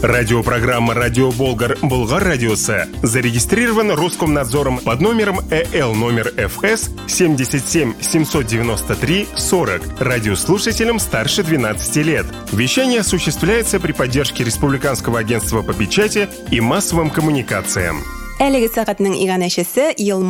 Радиопрограмма «Радио Болгар» Болгар радиосы зарегистрирован Роскомнадзором под номером ЭЛ номер ФС 77 793 40 радиослушателям старше 12 лет. Вещание осуществляется при поддержке Республиканского агентства по печати и массовым коммуникациям. Әлеге сәгатьнең иганәчесе ел